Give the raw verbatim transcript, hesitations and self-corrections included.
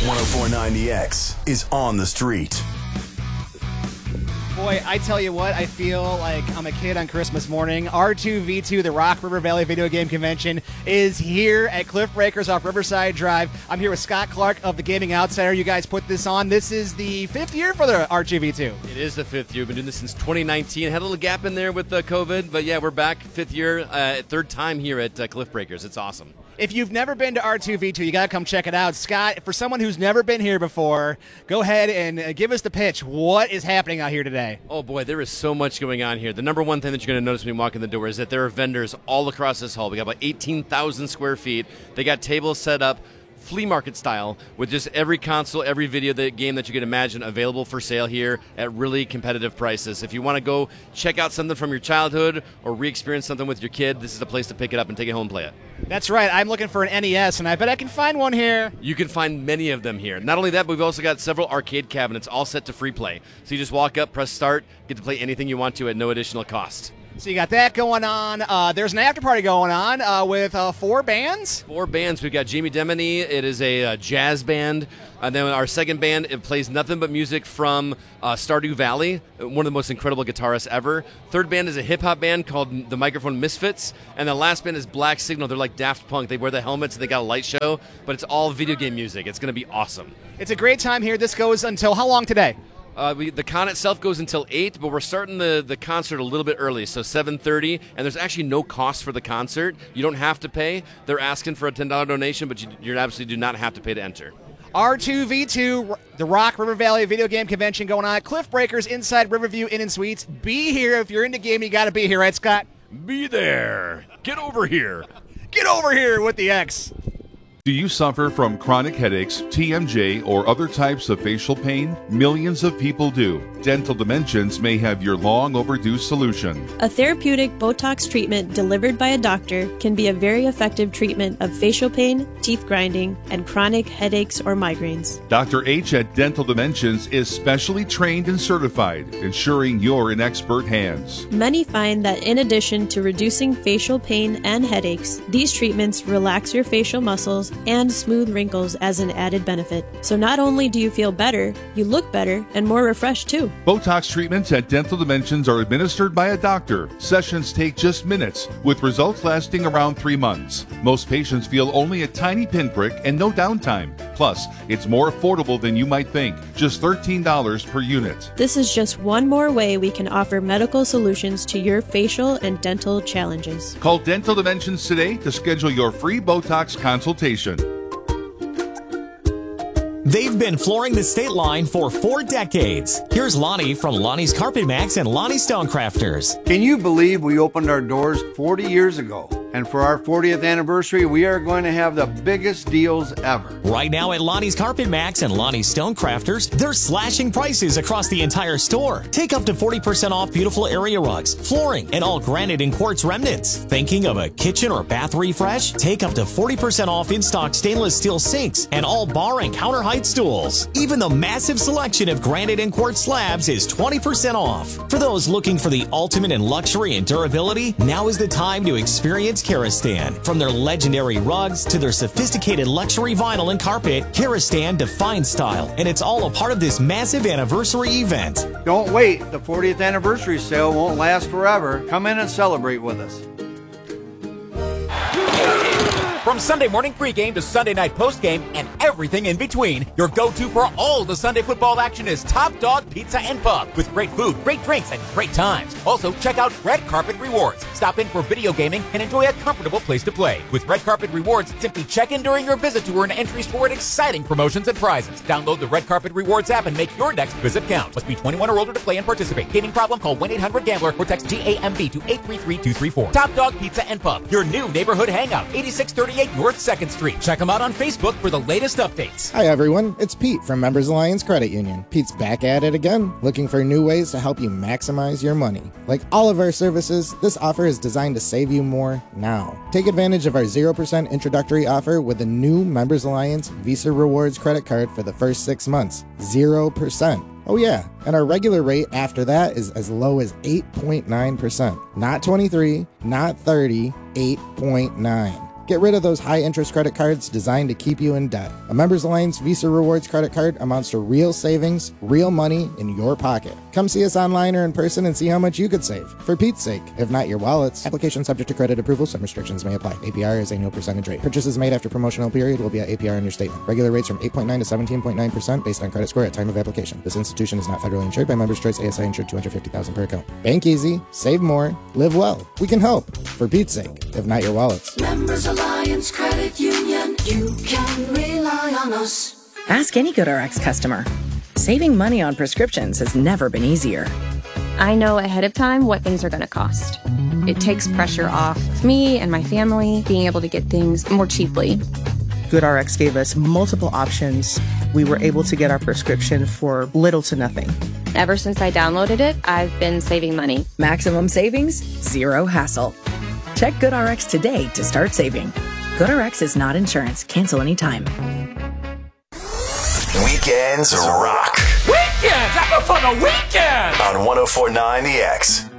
one oh four point nine The X is on the street. Boy, I tell you what, I feel like I'm a kid on Christmas morning. R two V two, the Rock River Valley Video Game Convention, is here at Cliff Breakers off Riverside Drive. I'm here with Scott Clark of the Gaming Outsider. You guys put this on. This is the fifth year for the R two V two. It is the fifth year. We've been doing this since twenty nineteen. Had a little gap in there with uh, COVID, but yeah, we're back fifth year, uh, third time here at uh, Cliff Breakers. It's awesome. If you've never been to R two V two, you got to come check it out. Scott, for someone who's never been here before, go ahead and uh, give us the pitch. What is happening out here today? Oh, boy, there is so much going on here. The number one thing that you're going to notice when you walk in the door is that there are vendors all across this hall. We got about eighteen thousand square feet. They got tables set up flea market style with just every console, every video the game that you can imagine available for sale here at really competitive prices. If you want to go check out something from your childhood or re-experience something with your kid, this is the place to pick it up and take it home and play it. That's right. I'm looking for an N E S, and I bet I can find one here. You can find many of them here. Not only that, but we've also got several arcade cabinets all set to free play. So you just walk up, press start, get to play anything you want to at no additional cost. So you got that going on. Uh, there's an after party going on uh, with uh, four bands. Four bands. We've got Jamie Demony. It is a uh, jazz band. And then our second band, it plays nothing but music from uh, Stardew Valley, one of the most incredible guitarists ever. Third band is a hip-hop band called the Microphone Misfits. And the last band is Black Signal. They're like Daft Punk. They wear the helmets and they got a light show. But it's all video game music. It's going to be awesome. It's a great time here. This goes until how long today? Uh, we, the con itself goes until eight, but we're starting the, the concert a little bit early, so seven thirty, and there's actually no cost for the concert. You don't have to pay. They're asking for a ten dollars donation, but you, you absolutely do not have to pay to enter. R two V two, the Rock River Valley Video Game Convention going on. Cliff Breakers inside Riverview Inn and Suites. Be here. If you're into gaming, you got to be here, right, Scott? Be there. Get over here. Get over here with the X. Do you suffer from chronic headaches, T M J, or other types of facial pain? Millions of people do. Dental Dimensions may have your long overdue solution. A therapeutic Botox treatment delivered by a doctor can be a very effective treatment of facial pain, teeth grinding, and chronic headaches or migraines. Doctor H at Dental Dimensions is specially trained and certified, ensuring you're in expert hands. Many find that in addition to reducing facial pain and headaches, these treatments relax your facial muscles and smooth wrinkles as an added benefit. So not only do you feel better, you look better and more refreshed too. Botox treatments at Dental Dimensions are administered by a doctor. Sessions take just minutes, with results lasting around three months. Most patients feel only a tiny pinprick and no downtime. Plus, it's more affordable than you might think, just thirteen dollars per unit. This is just one more way we can offer medical solutions to your facial and dental challenges. Call Dental Dimensions today to schedule your free Botox consultation. They've been flooring the state line for four decades. Here's Lonnie from Lonnie's Carpet Max and Lonnie Stonecrafters. Can you believe we opened our doors forty years ago? And for our fortieth anniversary, we are going to have the biggest deals ever. Right now at Lonnie's Carpet Max and Lonnie's Stonecrafters, they're slashing prices across the entire store. Take up to forty percent off beautiful area rugs, flooring, and all granite and quartz remnants. Thinking of a kitchen or bath refresh? Take up to forty percent off in-stock stainless steel sinks and all bar and counter height stools. Even the massive selection of granite and quartz slabs is twenty percent off. For those looking for the ultimate in luxury and durability, now is the time to experience Karastan. From their legendary rugs to their sophisticated luxury vinyl and carpet, Karastan defines style, and it's all a part of this massive anniversary event. Don't wait. The fortieth anniversary sale won't last forever. Come in and celebrate with us. From Sunday morning pregame to Sunday night postgame and everything in between, your go-to for all the Sunday football action is Top Dog Pizza and Pub with great food, great drinks, and great times. Also, check out Red Carpet Rewards. Stop in for video gaming and enjoy a comfortable place to play. With Red Carpet Rewards, simply check in during your visit to earn entries toward exciting promotions and prizes. Download the Red Carpet Rewards app and make your next visit count. Must be twenty-one or older to play and participate. Gaming problem? Call one eight hundred gambler or text G A M B to eight three three two three four. Top Dog Pizza and Pub, your new neighborhood hangout, eighty-six thirty-eight North second Street. Check them out on Facebook for the latest updates. Hi everyone, it's Pete from Members Alliance Credit Union. Pete's back at it again, looking for new ways to help you maximize your money. Like all of our services, this offer is designed to save you more now. Take advantage of our zero percent introductory offer with the new Members Alliance Visa Rewards credit card for the first six months. zero percent. Oh yeah, and our regular rate after that is as low as eight point nine percent. Not twenty-three, not thirty, eight point nine. Get rid of those high-interest credit cards designed to keep you in debt. A Members Alliance Visa Rewards credit card amounts to real savings, real money in your pocket. Come see us online or in person and see how much you could save. For Pete's sake, if not your wallets. Application subject to credit approval. Some restrictions may apply. A P R is annual percentage rate. Purchases made after promotional period will be at A P R in your statement. Regular rates from eight point nine to seventeen point nine percent based on credit score at time of application. This institution is not federally insured by Members Choice. A S I insured two hundred fifty thousand dollars per account. Bank easy, save more, live well. We can help. For Pete's sake, if not your wallets. Members Alliance Credit Union. You can rely on us. Ask any GoodRx customer. Saving money on prescriptions has never been easier. I know ahead of time what things are going to cost. It takes pressure off me and my family being able to get things more cheaply. GoodRx gave us multiple options. We were able to get our prescription for little to nothing. Ever since I downloaded it, I've been saving money. Maximum savings, zero hassle. Check GoodRx today to start saving. GoodRx is not insurance. Cancel anytime. Weekends rock. Weekends! I'm for the weekend! On one oh four point nine The X.